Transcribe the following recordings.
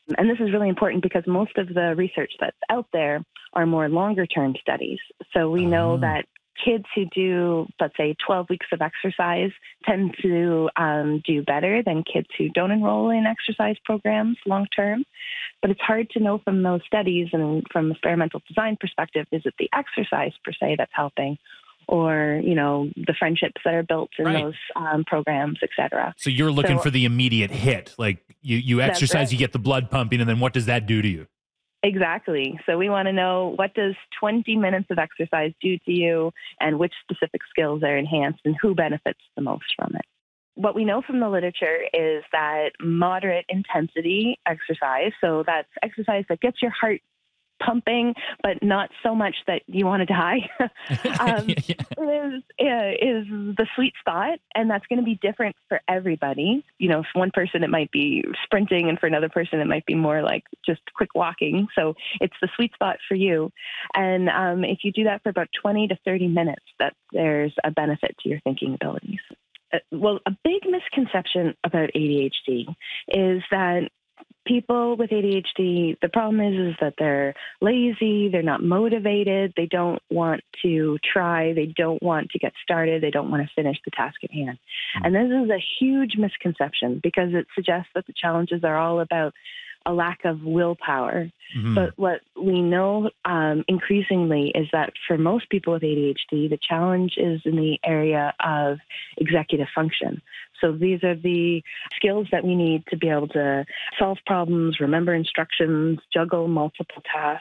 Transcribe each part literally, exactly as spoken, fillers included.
And this is really important because most of the research that's out there are more longer-term studies. So we know Oh. that kids who do, let's say, twelve weeks of exercise tend to um, do better than kids who don't enroll in exercise programs long-term. But it's hard to know from those studies and from a experimental design perspective, is it the exercise per se that's helping, or, you know, the friendships that are built in Right. those um, programs, et cetera. So you're looking So- for the immediate hit. Like you, you That's exercise, right. you get the blood pumping, and then what does that do to you? Exactly. So we want to know, what does twenty minutes of exercise do to you, and which specific skills are enhanced, and who benefits the most from it. What we know from the literature is that moderate intensity exercise, so that's exercise that gets your heart pumping, but not so much that you want to die, um, Yeah. is, uh, is the sweet spot. And that's going to be different for everybody. You know, for one person, it might be sprinting, and for another person, it might be more like just quick walking. So it's the sweet spot for you. And um, if you do that for about twenty to thirty minutes, that there's a benefit to your thinking abilities. Uh, well, a big misconception about A D H D is that people with A D H D, the problem is, is that they're lazy, they're not motivated, they don't want to try, they don't want to get started, they don't want to finish the task at hand. And this is a huge misconception because it suggests that the challenges are all about a lack of willpower. Mhm. But what we know um, increasingly is that for most people with A D H D, the challenge is in the area of executive function. So these are the skills that we need to be able to solve problems, remember instructions, juggle multiple tasks,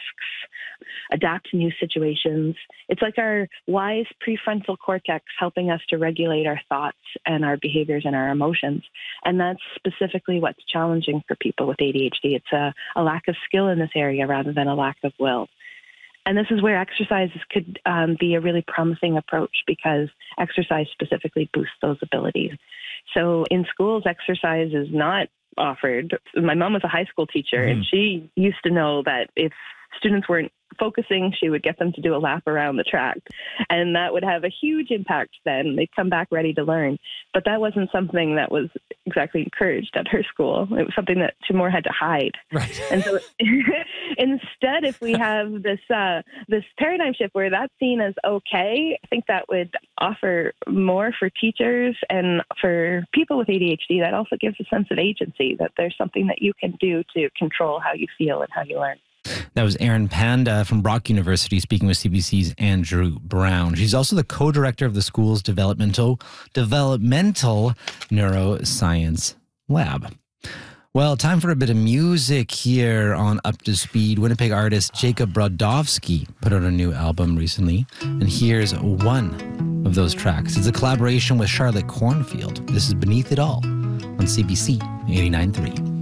adapt to new situations. It's like our wise prefrontal cortex helping us to regulate our thoughts and our behaviors and our emotions. And that's specifically what's challenging for people with A D H D. It's a, a lack of skill in this area rather than a lack of will. And this is where exercises could um, be a really promising approach, because exercise specifically boosts those abilities. So in schools, exercise is not offered. My mom was a high school teacher, Mhm. and she used to know that if students weren't focusing, she would get them to do a lap around the track. And that would have a huge impact then. They'd come back ready to learn. But that wasn't something that was exactly encouraged at her school. It was something that she more had to hide. Right. And so instead, if we have this uh, this paradigm shift where that's seen as okay, I think that would offer more for teachers and for people with A D H D. That also gives a sense of agency, that there's something that you can do to control how you feel and how you learn. That was Erin Panda from Brock University speaking with C B C's Andrew Brown. She's also the co-director of the school's developmental developmental neuroscience lab. Well, time for a bit of music here on Up to Speed. Winnipeg artist Jacob Brodowski put out a new album recently, and here's one of those tracks. It's a collaboration with Charlotte Cornfield. This is Beneath It All on C B C eighty-nine point three.